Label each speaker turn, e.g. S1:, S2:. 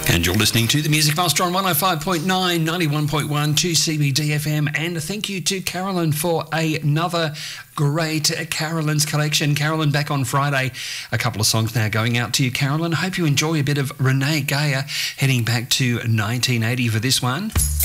S1: And you're listening to the Music Master on 105.9, 91.1 to CBDFM. And thank you to Carolyn for another great Carolyn's collection. Carolyn back on Friday. A couple of songs now going out to you, Carolyn. Hope you enjoy a bit of Renee Geyer, heading back to 1980 for this one.